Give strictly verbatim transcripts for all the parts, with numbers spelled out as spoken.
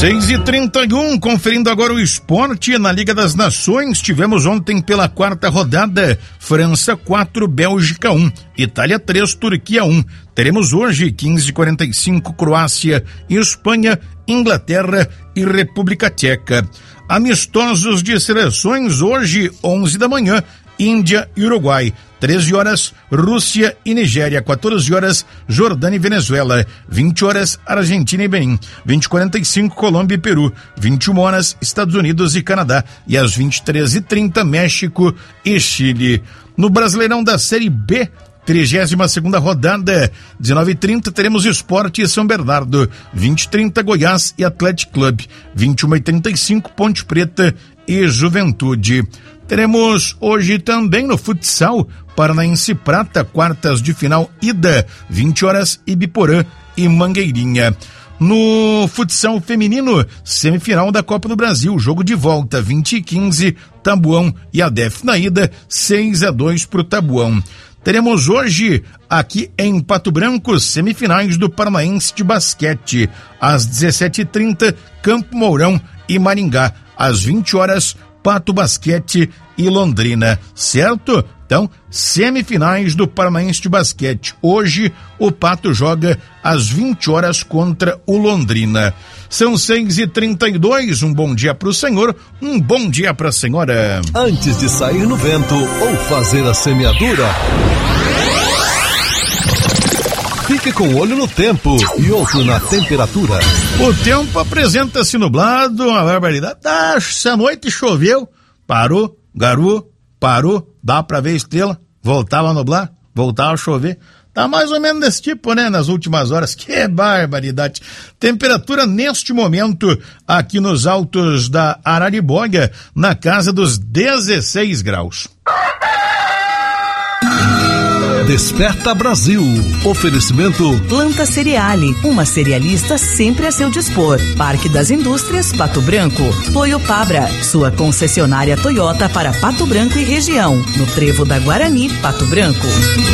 seis e trinta e um, conferindo agora o esporte na Liga das Nações. Tivemos ontem pela quarta rodada França quatro, Bélgica um, Itália três, Turquia um. Teremos hoje quinze e quarenta e cinco Croácia e Espanha, Inglaterra e República Tcheca. Amistosos de seleções hoje onze da manhã, Índia e Uruguai. treze horas, Rússia e Nigéria. quatorze horas, Jordânia e Venezuela. vinte horas, Argentina e Benin. vinte e quarenta e cinco, Colômbia e Peru. vinte e uma horas, Estados Unidos e Canadá. E às vinte e três e trinta, México e Chile. No Brasileirão da Série B, trigésima segunda rodada, dezenove e trinta, teremos Sport e São Bernardo. vinte e trinta, Goiás e Atlético Clube. vinte e uma e trinta e cinco, Ponte Preta e Juventude. Teremos hoje também no futsal Paranaense Prata, quartas de final ida, vinte horas, Ibiporã e Mangueirinha. No futsal feminino, semifinal da Copa do Brasil, jogo de volta, vinte e quinze, Tabuão e A D F na ida, seis a dois pro Tabuão. Teremos hoje, aqui em Pato Branco, semifinais do Paranaense de basquete, às dezessete e trinta, Campo Mourão e Maringá, às vinte horas, Pato Basquete e Londrina, certo? Então, semifinais do Paranaense de basquete. Hoje, o Pato joga às vinte horas contra o Londrina. São seis e trinta e dois, um bom dia pro senhor, um bom dia pra senhora. Antes de sair no vento ou fazer a semeadura, fique com um olho no tempo e outro na temperatura. O tempo apresenta-se nublado, uma barbaridade. Ah, essa noite choveu, parou, garoou, parou, dá pra ver estrela, voltava a nublar, voltava a chover. Tá mais ou menos desse tipo, né, nas últimas horas. Que barbaridade. Temperatura neste momento aqui nos altos da Arariboga, na casa dos dezesseis graus. Desperta Brasil. Oferecimento Planta Cereale, uma cerealista sempre a seu dispor. Parque das Indústrias, Pato Branco. Toyo Pabra, sua concessionária Toyota para Pato Branco e região. No Trevo da Guarani, Pato Branco.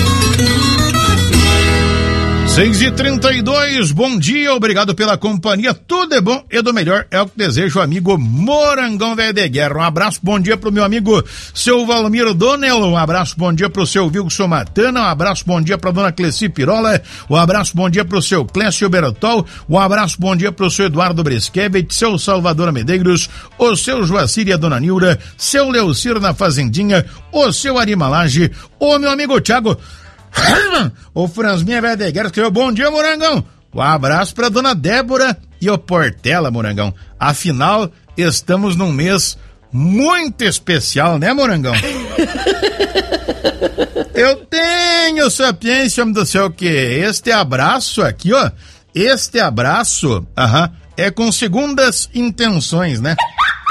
seis e trinta e dois, bom dia, obrigado pela companhia, tudo é bom e do melhor é o que desejo, amigo Morangão Velho de Guerra. Um abraço, bom dia pro meu amigo seu Valmiro Donel, um abraço, bom dia pro seu Wilson Matana, um abraço, bom dia pra dona Cleci Pirola, um abraço, bom dia pro seu Clécio Bertol, um abraço, bom dia pro seu Eduardo Bresquevich, seu Salvador Medeiros, o seu Joacir e a dona Nilda, seu Leucir na Fazendinha, o seu Arimalage, o meu amigo Thiago. O Franzminha Velho de Guerra escreveu: bom dia, Morangão. Um abraço pra dona Débora e o Portela, Morangão. Afinal, estamos num mês muito especial, né, Morangão? Eu tenho sapiência, homem do céu, que este abraço aqui, ó, este abraço, aham, é com segundas intenções, né?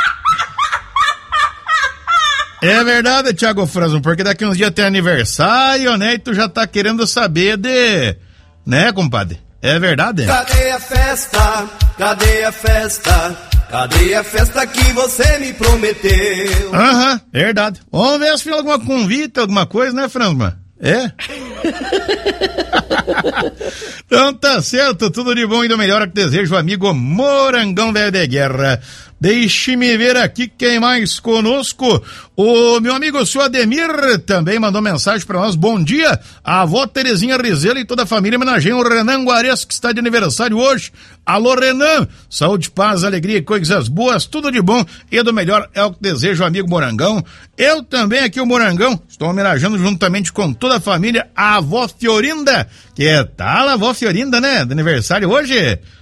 É verdade, Thiago Franzman, porque daqui uns dias tem aniversário, né? E tu já tá querendo saber de... Né, compadre? É verdade? Cadê a festa? Cadê a festa? Cadê a festa que você me prometeu? Aham, verdade. Vamos ver se tem alguma convite, alguma coisa, né, Franzman? É? Então tá certo, tudo de bom e do melhor que desejo, amigo Morangão Velho de Guerra. Deixe-me ver aqui quem mais conosco. O meu amigo, o senhor Ademir, também mandou mensagem pra nós. Bom dia, a avó Terezinha Rizela e toda a família homenageiam o Renan Guares, que está de aniversário hoje. Alô, Renan, saúde, paz, alegria e coisas boas, tudo de bom e do melhor é o que desejo, amigo Morangão. Eu também aqui, o Morangão, estou homenageando juntamente com toda a família a avó Fiorinda. Que tal a avó Fiorinda, né? De aniversário hoje.